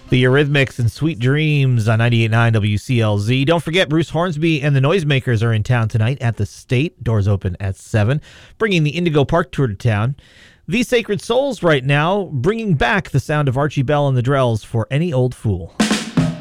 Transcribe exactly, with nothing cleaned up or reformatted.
The Eurythmics and Sweet Dreams on ninety-eight point nine W C L Z. Don't forget, Bruce Hornsby and the Noisemakers are in town tonight at the State. Doors open at seven, bringing the Indigo Park Tour to town. The Sacred Souls right now, bringing back the sound of Archie Bell and the Drells for Any Old Fool.